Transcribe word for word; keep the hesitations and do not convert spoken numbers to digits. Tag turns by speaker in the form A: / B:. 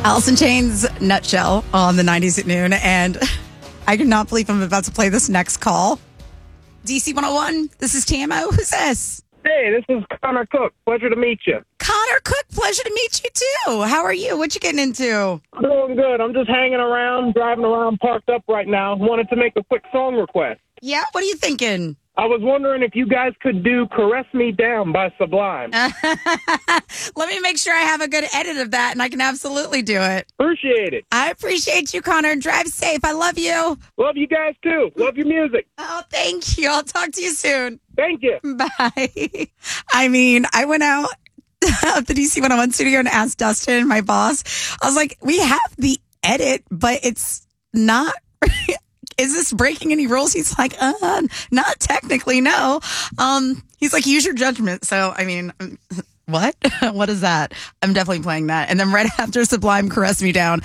A: Alice in Chains Nutshell on the nineties at noon. And I cannot believe I'm about to play this next call. D C one oh one, this is T M O. Who's this?
B: Hey, this is Connor Cook. Pleasure to meet you.
A: Connor Cook, pleasure to meet you too. How are you? What you getting into?
B: I'm doing good. I'm just hanging around, driving around, parked up right now. Wanted to make a quick song request.
A: Yeah, what are you thinking?
B: I was wondering if you guys could do Caress Me Down by Sublime.
A: Let me make sure I have a good edit of that, and I can absolutely do it.
B: Appreciate it.
A: I appreciate you, Connor. Drive safe. I love you.
B: Love you guys, too. Love your music.
A: Oh, thank you. I'll talk to you soon.
B: Thank you.
A: Bye. I mean, I went out of the D C one oh one studio and asked Dustin, my boss. I was like, we have the edit, but it's not... Is this breaking any rules? He's like, uh, not technically, no. Um, he's like, use your judgment. So, I mean, what? What is that? I'm definitely playing that. And then right after Sublime, Caress Me Down.